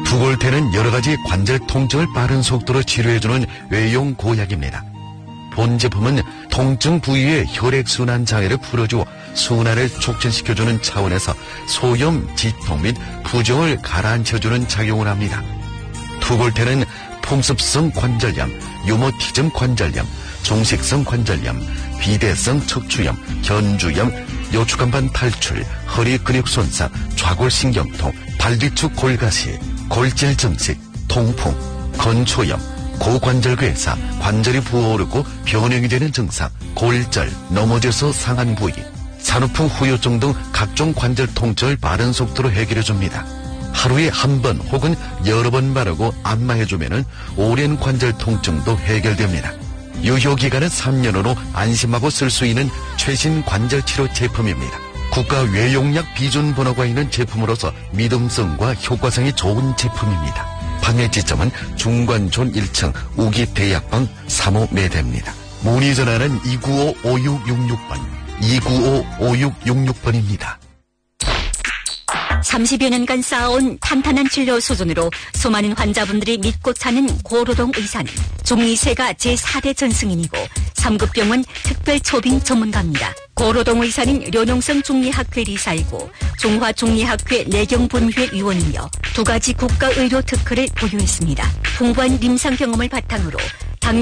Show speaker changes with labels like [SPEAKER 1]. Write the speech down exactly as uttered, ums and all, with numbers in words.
[SPEAKER 1] 투골테는 여러 가지 관절 통증을 빠른 속도로 치료해주는 외용 고약입니다. 본 제품은 통증 부위의 혈액순환 장애를 풀어주어 순환을 촉진시켜주는 차원에서 소염, 지통 및 부종을 가라앉혀주는 작용을 합니다. 투골테는 풍습성 관절염, 유모티즘 관절염, 종식성 관절염, 비대성 척추염, 견주염, 요추간반 탈출, 허리 근육 손상, 좌골신경통, 발뒤축 골가시, 골질 증식, 통풍, 건초염, 고관절괴사, 관절이 부어오르고 변형이 되는 증상, 골절, 넘어져서 상한 부위, 산후풍 후유증 등 각종 관절 통증을 빠른 속도로 해결해줍니다. 하루에 한 번 혹은 여러 번 바르고 안마해주면 오랜 관절 통증도 해결됩니다. 유효기간은 삼 년으로 안심하고 쓸 수 있는 최신 관절치료 제품입니다. 국가 외용약 비준 번호가 있는 제품으로서 믿음성과 효과성이 좋은 제품입니다. 판매 지점은 중관촌 일 층 우기대약방 삼 호 매대입니다. 문의 전화는 이구오 오육육육 번, 이구오 오육육육 번입니다.
[SPEAKER 2] 삼십여 년간 쌓아온 탄탄한 진료 수준으로 수많은 환자분들이 믿고 찾는 고로동 의사는 중리세가 제사 대 전승인이고 삼 급 병원 특별초빙 전문가입니다. 고로동 의사는 료농성 중리학회 리사이고 중화중리학회 내경분회 위원이며 두 가지 국가의료 특허를 보유했습니다. 풍부한 임상 경험을 바탕으로